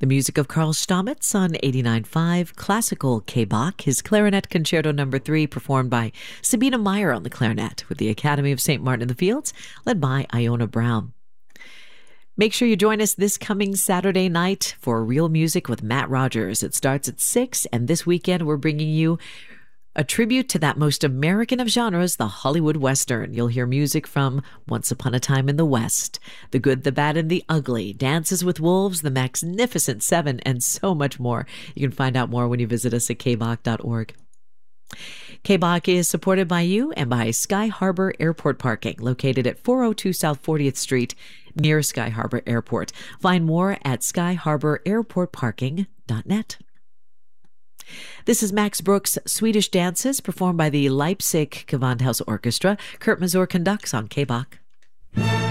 The music of Karl Stamitz on 89.5 Classical K-Bach, his Clarinet Concerto No. 3 performed by Sabina Meyer on the clarinet with the Academy of St. Martin in the Fields, led by Iona Brown. Make sure you join us this coming Saturday night for Real Music with Matt Rogers. It starts at 6, and this weekend we're bringing you a tribute to that most American of genres, the Hollywood Western. You'll hear music from Once Upon a Time in the West, The Good, the Bad, and the Ugly, Dances with Wolves, The Magnificent Seven, and so much more. You can find out more when you visit us at kbach.org. K-Bach is supported by you and by Sky Harbor Airport Parking, located at 402 South 40th Street near Sky Harbor Airport. Find more at skyharbораirportparking.net. This is Max Bruch's Swedish Dances, performed by the Leipzig Gewandhaus Orchestra. Kurt Mazur conducts on K-Bach.